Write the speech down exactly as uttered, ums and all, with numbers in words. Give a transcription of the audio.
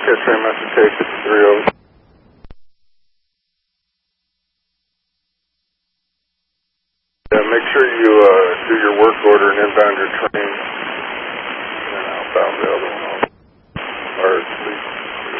Okay, Trainmaster K fifty-three over. Yeah, make sure you uh, do your work order and inbound your train, and then outbound the other one also.